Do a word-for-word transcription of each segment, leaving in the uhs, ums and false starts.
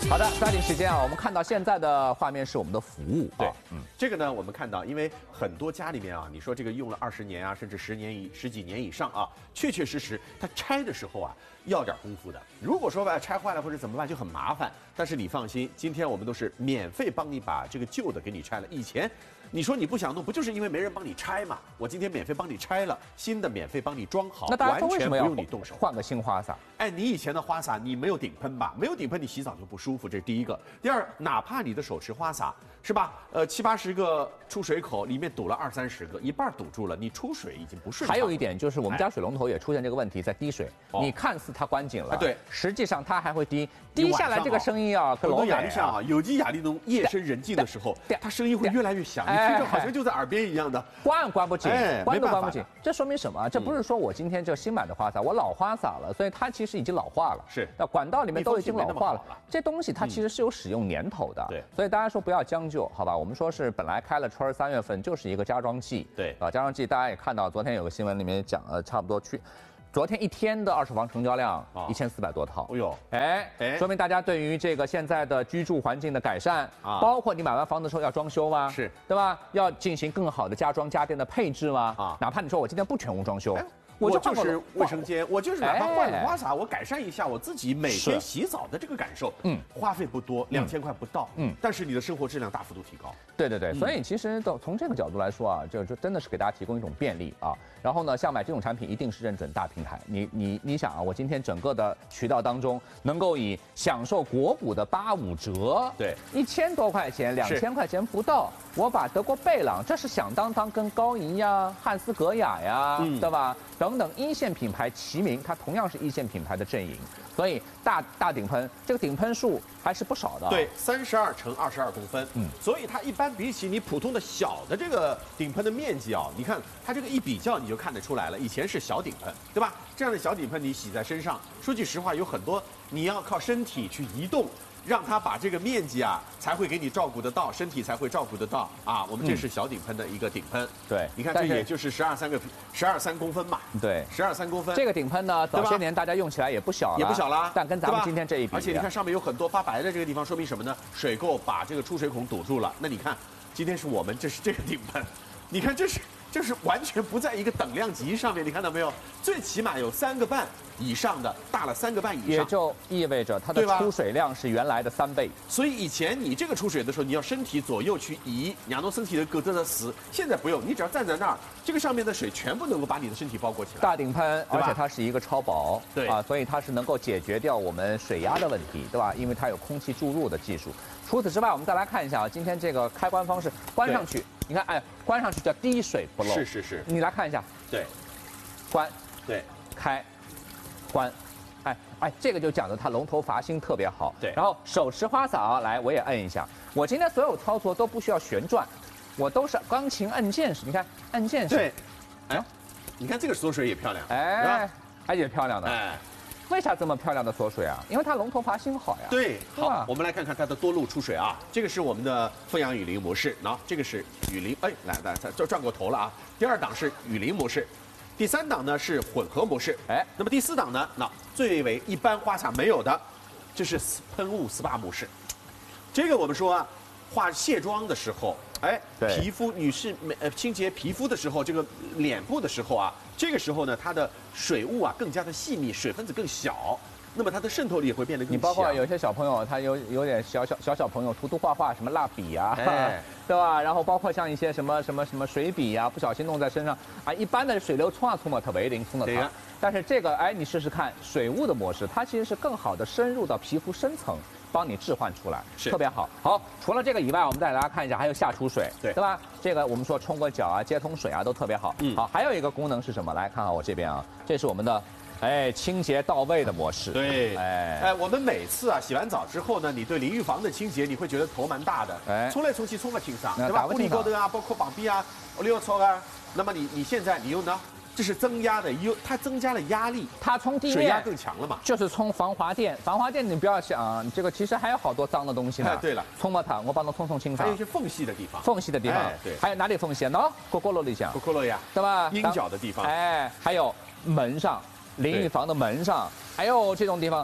好的，抓紧时间啊！我们看到现在的画面是我们的服务， 对， 啊嗯，这个呢，我们看到，因为很多家里面啊，你说这个用了二十年啊，甚至十年以十几年以上啊，确确实实，它拆的时候啊，要点功夫的。如果说吧拆坏了或者怎么办就很麻烦，但是你放心，今天我们都是免费帮你把这个旧的给你拆了。以前你说你不想弄，不就是因为没人帮你拆嘛？我今天免费帮你拆了，新的免费帮你装好， 那大家说完全不为什么要用你动手。 换个新花洒？ 哎，你以前的花洒你没有顶喷吧？没有顶喷，你洗澡就不舒服，这是第一个。第二，哪怕你的手持花洒是吧？呃，七八十个出水口，里面堵了二三十个，一半堵住了，你出水已经不顺畅。 还有一点就是，我们家水龙头也出现这个问题，在滴水。 哦你看似它关紧了， 啊对， 实际上它还会滴，滴下来这个声音啊，可很多老美雅力像啊，有机雅力农夜深人静的时候对， 它声音会越来越响，你哎听着好像就在耳边一样的。 关关不紧哎， 关都没办法关不紧的。 这说明什么啊？这不是说我今天这新买的花洒，我老花洒了，所以它其实已经老化了。 是那管道里面都已经老化了密封性没那么好了， 这东西它其实是有使用年头的。 对所以大家说不要将就，好吧？我们说是本来开了春儿，三月份就是一个加装季。 对啊，加装季大家也看到，昨天有个新闻里面讲了，差不多去。昨天一天的二手房成交量一千四百多套， 哦呦， 哎哎说明大家对于这个现在的居住环境的改善啊包括你买完房子的时候要装修吗？ 是， 对吧？要进行更好的家装家电的配置吗？ 啊哪怕你说我今天不全屋装修， 哎我我就是就换个卫生间，我就是哪怕换个哎花洒，我改善一下我自己每天洗澡的这个感受， 嗯， 花费不多，两千块不到， 嗯嗯，但是你的生活质量大幅度提高。 对对对，所以其实都从这个角度来说啊，就就真的是给大家提供一种便利啊。然后呢，像买这种产品一定是认准大平台。你你你想啊，我今天整个的渠道当中能够以享受国股的八五折， 对， 一千多块钱，两千块钱不到，我把德国贝朗，这是响当当跟高怡呀、汉斯格雅呀， 嗯对吧？等等一线品牌齐名，它同样是一线品牌的阵营，所以大大顶喷这个顶喷数还是不少的。 对，三十二乘二十二公分， 嗯嗯，所以它一般比起你普通的小的这个顶喷的面积啊，你看它这个一比较，你就看得出来了。以前是小顶喷，对吧？这样的小顶喷你洗在身上，说句实话，有很多你要靠身体去移动，让它把这个面积啊才会给你照顾得到，身体才会照顾得到啊。我们这是小顶喷的一个顶喷， 对你看这但是也就是十二三个十二三公分嘛， 对。 十二三公分。 这个顶喷呢， 对吧早些年大家用起来也不小了， 也不小啦， 但跟咱们对吧今天这一比， 而且你看上面有很多发白的这个地方，说明什么呢？水垢把这个出水孔堵住了。那你看，今天是我们这是这个顶喷，你看这是这是完全不在一个等量级上面，你看到没有？最起码有三个半以上的，大了三个半以上。 也就意味着它的对吧出水量是原来的三倍。 所以以前你这个出水的时候，你要身体左右去移，两弄身体的疙瘩的死。现在不用，你只要站在那儿，这个上面的水全部能够把你的身体包裹起来。 大顶喷， 对吧而且它是一个超薄， 对啊，所以它是能够解决掉我们水压的问题，对吧？因为它有空气注入的技术。除此之外，我们再来看一下啊，今天这个开关方式，关上去，你看，哎，关上去叫滴水不漏。 是是是， 你来看一下， 对关、 对开、关。哎哎，这个就讲的它龙头阀芯特别好。 对然后手持花洒啊，来我也摁一下。我今天所有操作都不需要旋转，我都是钢琴按键式。你看按键式。 对，哎，你看这个缩水也漂亮， 哎是吧， 还也漂亮的。 哎。 为啥这么漂亮的锁水啊？因为它龙头阀芯好呀。 对， 是吧好，我们来看看它的多路出水啊。这个是我们的凤阳雨林模式，那这个是雨林，哎，来来，它就转过头了啊。第二档是雨林模式，第三档呢是混合模式， 哎， 那么第四档呢，那最为一般花洒没有的，就是喷雾 S P A 模式。这个我们说啊，化卸妆的时候，哎， 对皮肤女士美呃清洁皮肤的时候，这个脸部的时候啊，这个时候呢，它的水雾啊更加的细密，水分子更小，那么它的渗透力也会变得更强。 你包括有些小朋友，他有有点小小小小朋友涂涂画画，什么蜡笔啊， 哎对吧？然后包括像一些什么什么什么水笔啊，不小心弄在身上啊，一般的水流冲啊冲嘛，特别灵冲的它对呀。 但是这个，哎，你试试看水雾的模式，它其实是更好的深入到皮肤深层，帮你置换出来， 是特别好。好，除了这个以外，我们再给大家看一下，还有下出水， 对对吧？这个我们说冲个脚啊，接通水啊，都特别好。 嗯好，还有一个功能是什么？来看看我这边啊，这是我们的，哎，清洁到位的模式。 对， 哎哎，我们每次啊洗完澡之后呢，你对淋浴房的清洁你会觉得头蛮大的， 哎冲来冲去冲不清爽，对吧？玻那打不清爽璃高头啊，包括旁边啊，我溜操啊，那么你你现在你用呢，这是增压的，又它增加了压力， 它从地水压面更强了嘛。 就是冲防滑垫，防滑垫你不要想，这个其实还有好多脏的东西呢。 哎对了， 冲嘛它，我帮它冲冲清爽还有一。些缝隙的地方， 缝隙的地方， 哎对还有哪里缝隙啊？喏，锅锅炉里想， 扣扣了呀， 对吧？ 阴角的地方， 哎，还有门上，淋浴房的门上，还有这种地方，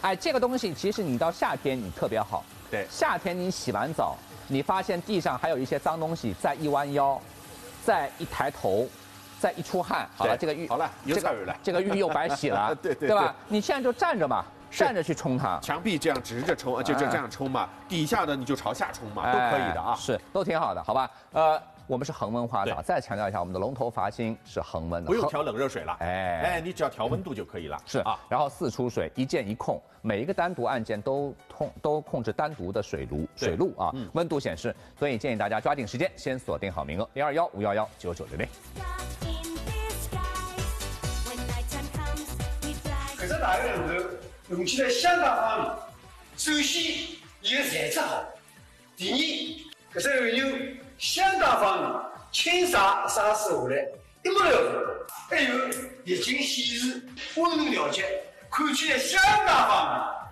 哎，这个东西其实你到夏天你特别好。 对， 夏天你洗完澡，你发现地上还有一些脏东西，再一弯腰，再一抬头。再一出汗，好了，这个浴好了，有草有了， 这个浴又白洗了， 对对对吧？你现在就站着嘛，站着去冲它， 墙壁这样直着冲，就就这样冲嘛，底下的你就朝下冲嘛，都可以的啊， 是，都挺好的，好吧？呃，我们是恒温花洒，再强调一下，我们的龙头阀芯是恒温的， 不用调冷热水了， 哎哎，你只要调温度就可以了， 是啊。然后四出水，一键一控，每一个单独按键都控都控制单独的水炉水路啊，温度显示，所以建议大家抓紧时间，先锁定好名额，零二幺五幺幺九九六零。 搿只大个龙头用起来相当方便。首先，伊个材质好；第二，搿只按钮相当方便，轻撒撒水下来一目了然。还有液晶显示、温度调节，看起来相当方便。